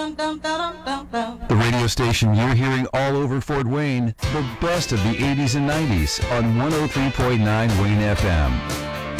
The radio station you're hearing all over Fort Wayne, the best of the 80s and 90s on 103.9 Wayne FM.